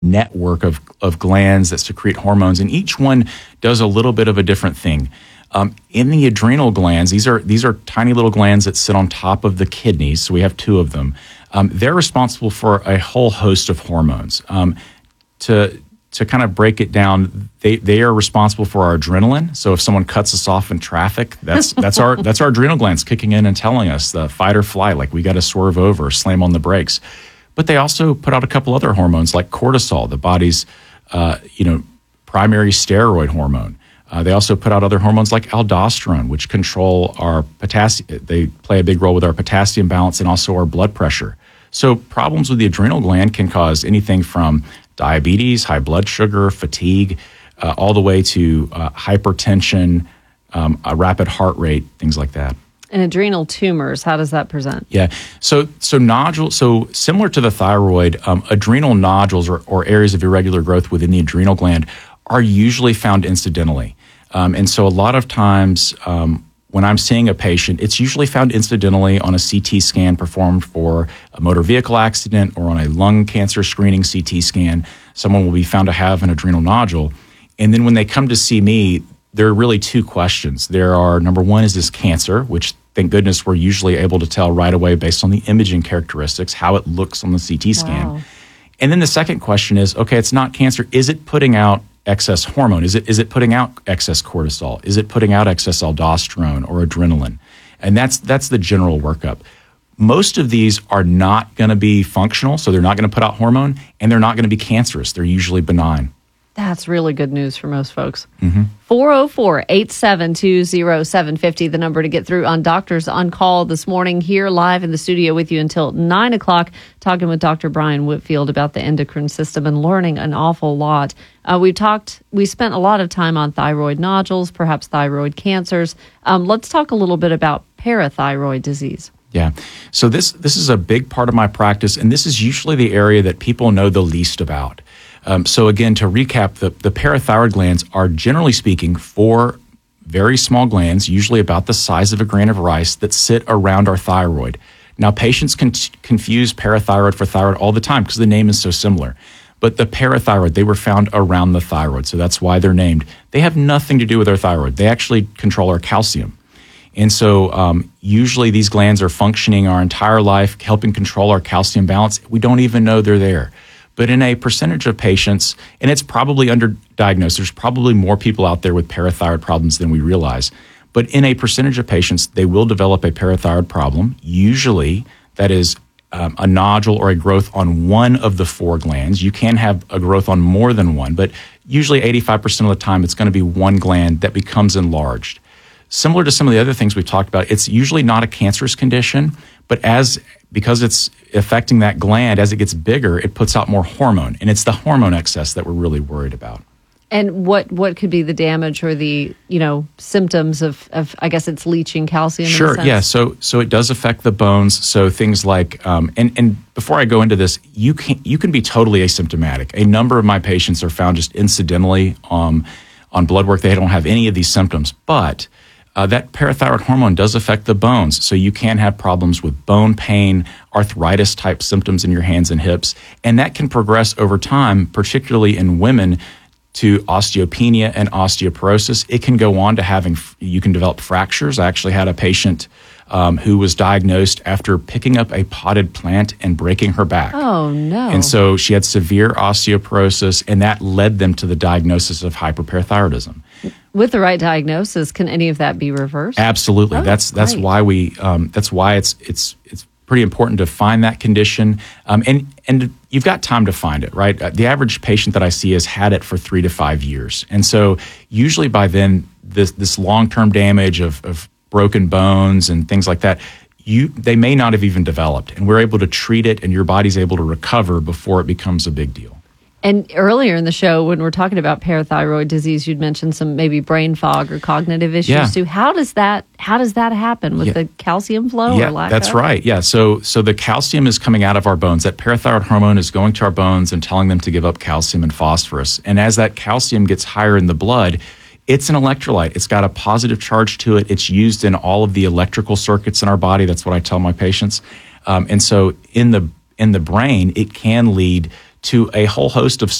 network of glands that secrete hormones, and each one does a little bit of a different thing. In the adrenal glands, these are tiny little glands that sit on top of the kidneys, so we have two of them. They're responsible for a whole host of hormones. To kind of break it down, they are responsible for our adrenaline. So if someone cuts us off in traffic, that's our adrenal glands kicking in and telling us the fight or flight, like we got to swerve over, slam on the brakes. But they also put out a couple other hormones like cortisol, the body's primary steroid hormone. They also put out other hormones like aldosterone, which control our potassium. They play a big role with our potassium balance and also our blood pressure. So problems with the adrenal gland can cause anything from diabetes, high blood sugar, fatigue, all the way to hypertension, a rapid heart rate, things like that. And adrenal tumors, how does that present? Yeah, so nodules. So similar to the thyroid, adrenal nodules or areas of irregular growth within the adrenal gland are usually found incidentally. And so a lot of times when I'm seeing a patient, it's usually found incidentally on a CT scan performed for a motor vehicle accident or on a lung cancer screening CT scan. Someone will be found to have an adrenal nodule. And then when they come to see me, there are really two questions. There are, number one, is this cancer, which thank goodness we're usually able to tell right away based on the imaging characteristics, how it looks on the CT scan. Wow. And then the second question is, okay, it's not cancer. Is it putting out excess hormone? Is it putting out excess cortisol? Is it putting out excess aldosterone or adrenaline? And that's the general workup. Most of these are not going to be functional, so they're not going to put out hormone, and they're not going to be cancerous. They're usually benign. That's really good news for most folks. 404-872-0750, the number to get through on Doctors on Call this morning, here live in the studio with you until 9 o'clock, talking with Dr. Brian Whitfield about the endocrine system and learning an awful lot. We spent a lot of time on thyroid nodules, perhaps thyroid cancers. Let's talk a little bit about parathyroid disease. Yeah. So this is a big part of my practice, and this is usually the area that people know the least about. So again, to recap, the parathyroid glands are, generally speaking, four very small glands, usually about the size of a grain of rice, that sit around our thyroid. Now, patients can confuse parathyroid for thyroid all the time because the name is so similar. But the parathyroid, they were found around the thyroid, so that's why they're named. They have nothing to do with our thyroid. They actually control our calcium. And so usually these glands are functioning our entire life, helping control our calcium balance. We don't even know they're there. But in a percentage of patients, and it's probably underdiagnosed, there's probably more people out there with parathyroid problems than we realize. But in a percentage of patients, they will develop a parathyroid problem. Usually that is a nodule or a growth on one of the four glands. You can have a growth on more than one, but usually 85% of the time it's going to be one gland that becomes enlarged. Similar to some of the other things we've talked about, it's usually not a cancerous condition, but because it's affecting that gland, as it gets bigger, it puts out more hormone, and it's the hormone excess that we're really worried about. And what could be the damage or the symptoms of I guess it's leaching calcium? Sure, in a sense? yeah. So it does affect the bones. So things like and before I go into this, you can be totally asymptomatic. A number of my patients are found just incidentally on blood work. They don't have any of these symptoms, but that parathyroid hormone does affect the bones. So you can have problems with bone pain, arthritis type symptoms in your hands and hips, and that can progress over time, particularly in women, to osteopenia and osteoporosis. It can go on to you can develop fractures. I actually had a patient who was diagnosed after picking up a potted plant and breaking her back. Oh, no. And so she had severe osteoporosis, and that led them to the diagnosis of hyperparathyroidism. With the right diagnosis, can any of that be reversed? Absolutely. Oh, that's great. why it's pretty important to find that condition. And you've got time to find it, right? The average patient that I see has had it for 3 to 5 years. And so usually by then, this long-term damage of broken bones and things like that, they may not have even developed. And we're able to treat it, and your body's able to recover before it becomes a big deal. And earlier in the show, when we're talking about parathyroid disease, you'd mentioned some maybe brain fog or cognitive issues too. How does that happen with the calcium flow or lack of? That's right. Yeah. So the calcium is coming out of our bones. That parathyroid hormone is going to our bones and telling them to give up calcium and phosphorus. And as that calcium gets higher in the blood, it's an electrolyte. It's got a positive charge to it. It's used in all of the electrical circuits in our body. That's what I tell my patients. And so in the brain, it can lead to a whole host of